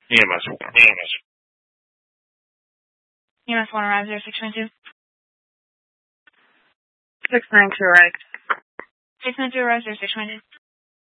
EMS 1. EMS 1 arrives there, 692. 692 arrived. 692 arrives there, 692.